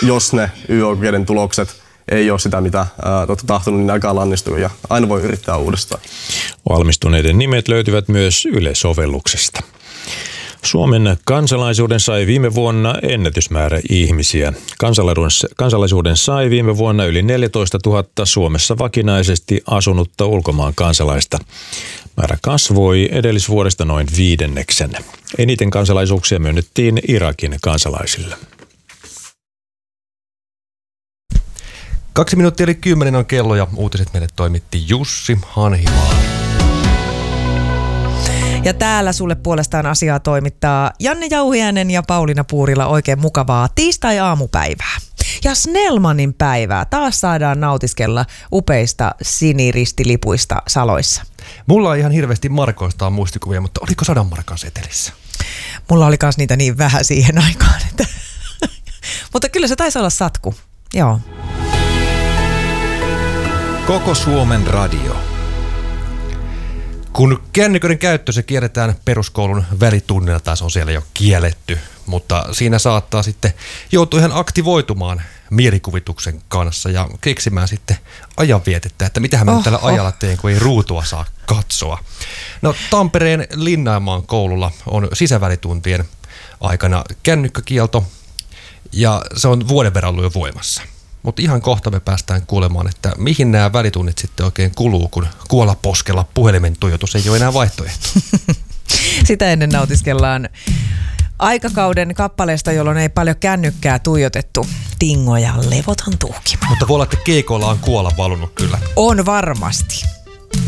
jos ne YÖ-kokeiden tulokset ei ole sitä, mitä olette tahtonut, niin älkää lannistuko ja aina voi yrittää uudestaan. Valmistuneiden nimet löytyvät myös Yle-sovelluksesta. Suomen kansalaisuuden sai viime vuonna ennätysmäärä ihmisiä. Kansalaisuuden sai viime vuonna yli 14 000 Suomessa vakinaisesti asunutta ulkomaan kansalaista. Määrä kasvoi edellisvuodesta noin 1/5. Eniten kansalaisuuksia myönnettiin Irakin kansalaisille. 9:02 on kello ja uutiset meille toimitti Jussi Hanhimaa. Ja täällä sulle puolestaan asiaa toimittaa Janne Jauhiainen ja Pauliina Puurila. Oikein mukavaa tiistai-aamupäivää. Ja Snellmanin päivää. Taas saadaan nautiskella upeista siniristilipuista Saloissa. Mulla on ihan hirveästi markoista muistikuvia, mutta oliko 100 markan setelissä? Mulla oli kans niitä niin vähän siihen aikaan. Että mutta kyllä se taisi olla satku. Joo. Koko Suomen radio. Kun kännyköiden käyttö se kielletään peruskoulun välitunnilla, tai se on siellä jo kielletty, mutta siinä saattaa sitten joutua ihan aktivoitumaan mielikuvituksen kanssa ja keksimään sitten ajanvietettä, että mitähän mä tällä ajalla teen, kun ei ruutua saa katsoa. No, Tampereen Linnanmaan koululla on sisävälituntien aikana kännykkäkielto ja se on vuoden verran ollut jo voimassa. Mutta ihan kohta me päästään kuulemaan, että mihin nämä välitunnit sitten oikein kuluu, kun kuolaposkella puhelimen tuijotus ei ole enää vaihtoehto. Sitä ennen nautiskellaan aikakauden kappaleesta, jolloin ei paljon kännykkää tuijotettu. Tingo ja levoton tuhkimo. Mutta voi olla, että keikoilla on kuola valunut kyllä. On varmasti.